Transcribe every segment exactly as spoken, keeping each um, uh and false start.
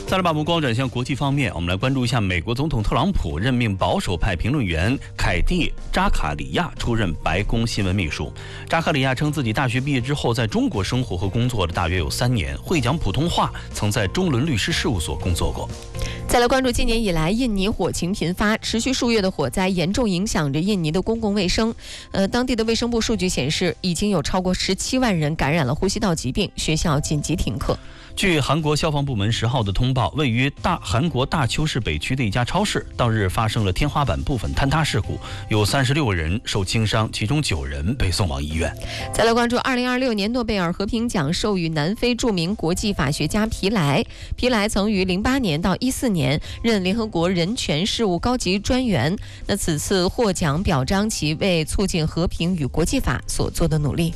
再来把目光转向国际方面，我们来关注一下美国总统特朗普任命保守派评论员凯蒂·扎卡里亚出任白宫新闻秘书。扎卡里亚称自己大学毕业之后在中国生活和工作了大约有三年，会讲普通话，曾在中伦律师事务所工作过。 再来关注今年以来印尼火情频发，持续数月的火灾严重影响着印尼的公共卫生。呃，当地的卫生部数据显示，已经有超过十七万人感染了呼吸道疾病，学校紧急停课。 据韩国消防部门十号的通报，位于大韩国大邱市北区的一家超市，当日发生了天花板部分坍塌事故，有三十六人受轻伤，其中九人被送往医院。 再来关注二零二六年诺贝尔和平奖授予南非著名国际法学家皮莱。皮莱曾于零八年到一四年任联合国人权事务高级专员。那此次获奖表彰其为促进和平与国际法所做的努力。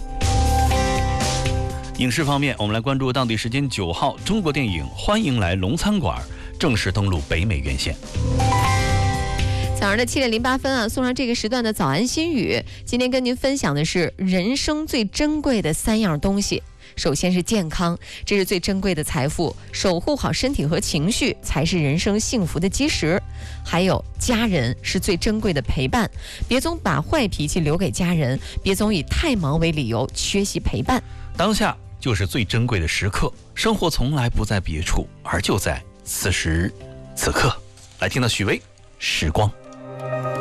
影视方面，我们来关注当地时间九号，中国电影《欢迎来龙餐馆》正式登陆北美院线。 早上的七点零八分啊，送上这个时段的早安心语。今天跟您分享的是人生最珍贵的三样东西。首先是健康，这是最珍贵的财富，守护好身体和情绪才是人生幸福的基石。还有家人是最珍贵的陪伴，别总把坏脾气留给家人，别总以太忙为理由缺席陪伴。 当下就是最珍贵的时刻，生活从来不在别处，而就在此时此刻。来听到许巍《时光》。